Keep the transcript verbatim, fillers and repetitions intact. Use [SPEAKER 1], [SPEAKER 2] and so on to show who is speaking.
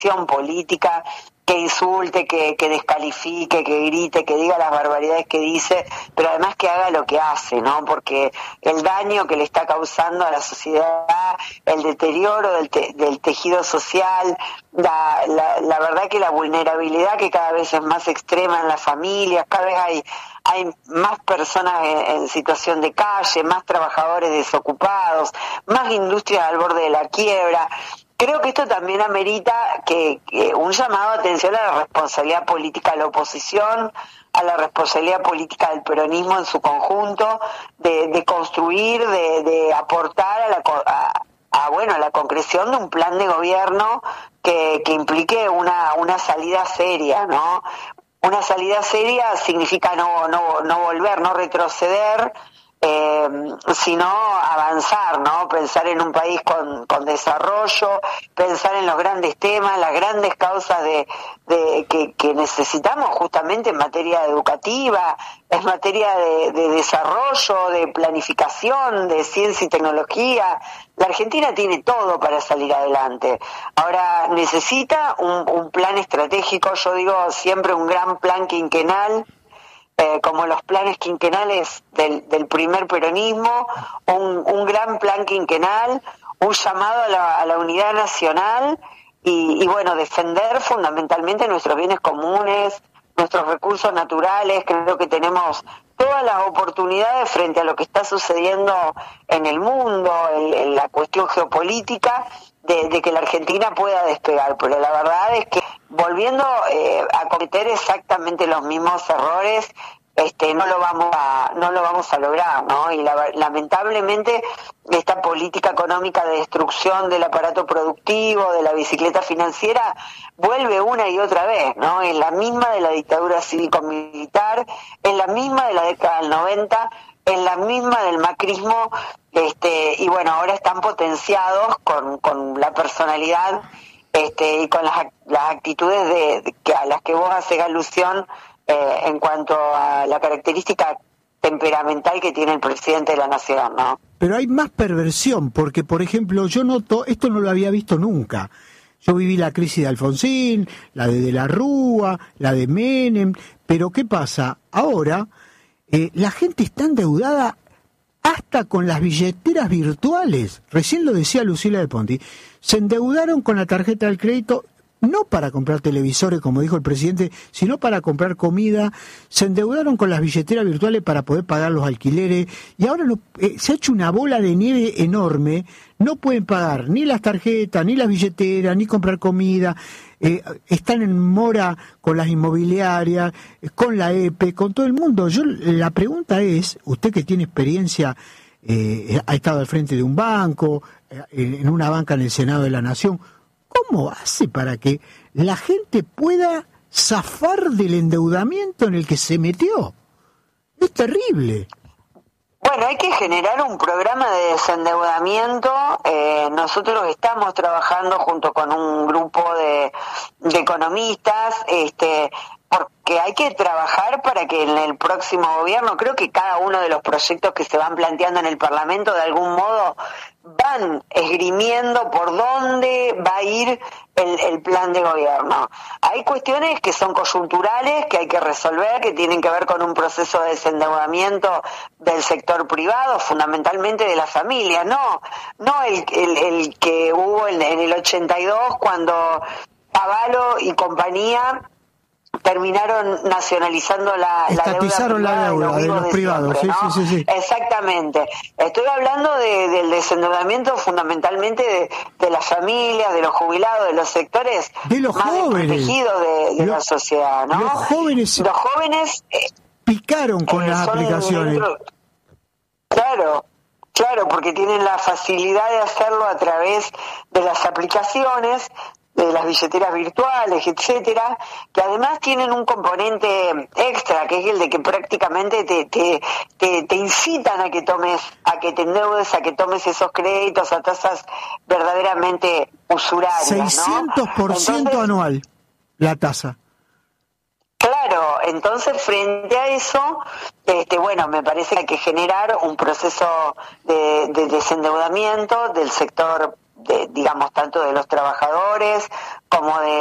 [SPEAKER 1] política, que insulte, que, que descalifique, que grite, que diga las barbaridades que dice, pero además que haga lo que hace, ¿no? Porque el daño que le está causando a la sociedad, el deterioro del, te, del tejido social, la, la, la verdad que la vulnerabilidad que cada vez es más extrema en las familias, cada vez hay hay más personas en, en situación de calle, más trabajadores desocupados, más industrias al borde de la quiebra. Creo que esto también amerita que, que un llamado de atención a la responsabilidad política de la oposición, a la responsabilidad política del peronismo en su conjunto, de, de construir, de, de aportar a la a, a, bueno, a la concreción de un plan de gobierno que, que implique una, una salida seria, ¿no? Una salida seria significa no, no, no volver, no retroceder, eh, sino avanzar, ¿no? Pensar en un país con, con desarrollo, pensar en los grandes temas, las grandes causas de, de que, que necesitamos justamente en materia educativa, en materia de, de desarrollo, de planificación, de ciencia y tecnología. La Argentina tiene todo para salir adelante. Ahora necesita un, un plan estratégico, yo digo siempre un gran plan quinquenal, eh, como los planes quinquenales del, del primer peronismo, un, un gran plan quinquenal, un llamado a la, a la unidad nacional y, y bueno, defender fundamentalmente nuestros bienes comunes, nuestros recursos naturales. Creo que tenemos todas las oportunidades frente a lo que está sucediendo en el mundo, en, en la cuestión geopolítica, de, de que la Argentina pueda despegar, pero la verdad es que volviendo eh, a cometer exactamente los mismos errores, este no lo vamos a no lo vamos a lograr, ¿no? Y la, lamentablemente esta política económica de destrucción del aparato productivo, de la bicicleta financiera, vuelve una y otra vez, ¿no? Es la misma de la dictadura cívico-militar, es la misma de la década del noventa, es la misma del macrismo, este y bueno, ahora están potenciados con, con la personalidad este y con las, las actitudes de, de que a las que vos haces alusión, eh, en cuanto a la característica temperamental que tiene el presidente de la nación, ¿no?
[SPEAKER 2] Pero hay más perversión, porque por ejemplo yo noto, esto no lo había visto nunca. Yo viví la crisis de Alfonsín, la de De la Rúa, la de Menem, pero ¿qué pasa? Ahora eh, la gente está endeudada hasta con las billeteras virtuales. Recién lo decía Lucila del Ponti. Se endeudaron con la tarjeta del crédito, no para comprar televisores, como dijo el presidente, sino para comprar comida. Se endeudaron con las billeteras virtuales para poder pagar los alquileres. Y ahora lo, eh, se ha hecho una bola de nieve enorme. No pueden pagar ni las tarjetas, ni las billeteras, ni comprar comida. Eh, están en mora con las inmobiliarias, con la E P E, con todo el mundo. Yo la pregunta es, usted que tiene experiencia, eh, ha estado al frente de un banco, eh, en una banca en el Senado de la Nación, ¿cómo hace para que la gente pueda zafar del endeudamiento en el que se metió? Es terrible.
[SPEAKER 1] Bueno, hay que generar un programa de desendeudamiento. Eh, nosotros estamos trabajando junto con un grupo de, de economistas, este, porque hay que trabajar para que en el próximo gobierno, creo que cada uno de los proyectos que se van planteando en el Parlamento de algún modo van esgrimiendo por dónde va a ir el, el plan de gobierno. Hay cuestiones que son coyunturales, que hay que resolver, que tienen que ver con un proceso de desendeudamiento del sector privado, fundamentalmente de las familias, no no el, el, el que hubo en, en el ochenta y dos cuando Cavallo y compañía terminaron nacionalizando la, la deuda
[SPEAKER 2] Estatizaron la deuda de los privados,
[SPEAKER 1] siempre,
[SPEAKER 2] sí,
[SPEAKER 1] ¿no?
[SPEAKER 2] sí, sí, sí.
[SPEAKER 1] Exactamente. Estoy hablando de, del desendeudamiento fundamentalmente de, de las familias, de los jubilados, de los sectores
[SPEAKER 2] de los
[SPEAKER 1] más
[SPEAKER 2] jóvenes,
[SPEAKER 1] desprotegidos de, de
[SPEAKER 2] Lo,
[SPEAKER 1] la sociedad, ¿no?
[SPEAKER 2] Los jóvenes,
[SPEAKER 1] los jóvenes eh,
[SPEAKER 2] picaron con
[SPEAKER 1] eh,
[SPEAKER 2] las aplicaciones.
[SPEAKER 1] Dentro, claro, claro, porque tienen la facilidad de hacerlo a través de las aplicaciones, de las billeteras virtuales, etcétera, que además tienen un componente extra, que es el de que prácticamente te, te, te, te incitan a que tomes, a que te endeudes, a que tomes esos créditos a tasas verdaderamente usurarias,
[SPEAKER 2] seiscientos por ciento
[SPEAKER 1] ¿no?
[SPEAKER 2] anual, la tasa.
[SPEAKER 1] Claro, entonces frente a eso, este, bueno, me parece que hay que generar un proceso de, de desendeudamiento del sector de, digamos, tanto de los trabajadores como de